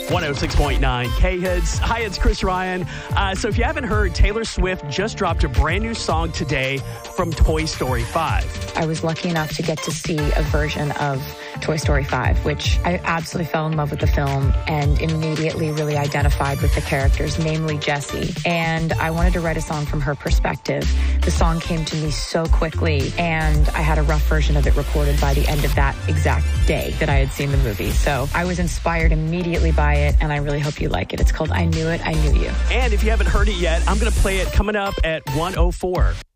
106.9 K-Hits. Hi, it's Chris Ryan. So if you haven't heard, Taylor Swift just dropped a brand new song today from Toy Story 5. I was lucky enough to get to see a version of Toy Story 5, which I absolutely fell in love with the film and immediately really identified with the characters, namely Jessie. And I wanted to write a song from her perspective. The song came to me so quickly, and I had a rough version of it recorded by the end of that exact day that I had seen the movie. So I was inspired immediately by it, and I really hope you like it. It's called I Knew It, I Knew You. And if you haven't heard it yet, I'm going to play it coming up at 1:04.